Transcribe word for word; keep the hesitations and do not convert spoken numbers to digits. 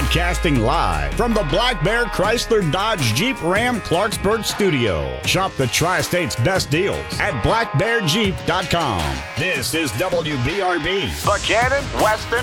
Broadcasting live from the Black Bear Chrysler Dodge Jeep Ram Clarksburg studio. Shop the Tri-State's best deals at black bear jeep dot com. This is W B R B, Buchanan, Weston,